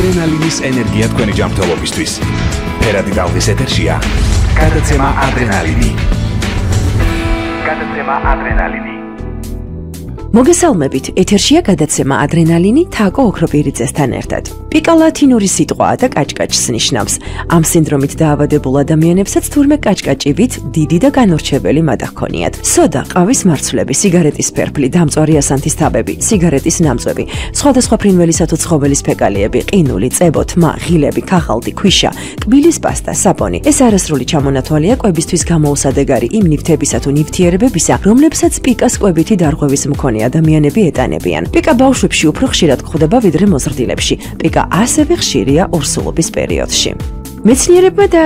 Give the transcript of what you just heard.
ადრენალინის ენერგია თქვენი ჯანმრთელობისთვის. ფერადი ტალღის ეთერშია გადაცემა ადრენალინი. მოგესალმებით, ეთერშია გადაცემა ადრენალინი თაკო ოქროპირიძესთან ერთად. პიკა ლათინური სიტყვაა და კაჭკაჭს ნიშნავს. ამ სინდრომით დაავადებულ ადამიანებსაც თურმე კაჭკაჭივით დიდი და განორჩეველი მადა ჰქონიათ. სოდა, ყავის მარცვლები, სიგარეტის ფერფლი, დამწვარი ასანთის თაბები, სიგარეტის ნამწვევი, სხვადასხვა ფრინველისა თუ ცხოველის ფეკალიები, ყინული, წებო, თმა, ღილები, ქაღალდი, ქვიშა, კბილის პასტა, საპონი. ეს არასრული ჩამონათვალია კვებისთვის გამოუსადეგარი იმ ნივთებისა თუ ნივთიერებებისა, რომლებსაც პიკას კვებითი დარღვევის მქონე ადამიანები ეტანებიან. პიკა ბავშვებში უფრო ხშირად გვხვდება ვიდრე მოზრდილებში. პიკა ასევე ხშირია ორსულობის პერიოდში. მეცნიერებმა